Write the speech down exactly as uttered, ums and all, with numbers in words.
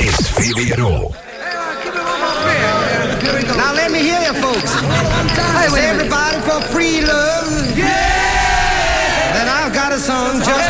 It's VPRO. Now let me hear you, folks. Hey, everybody for free love. Yeah! Then I've got a song just